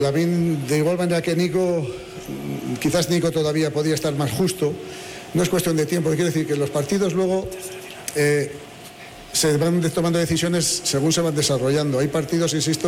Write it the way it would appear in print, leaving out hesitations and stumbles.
Lamin, de igual manera que Nico, quizás Nico todavía podía estar más justo. No es cuestión de tiempo, quiero decir que los partidos luego se van tomando decisiones según se van desarrollando. Hay partidos, insisto,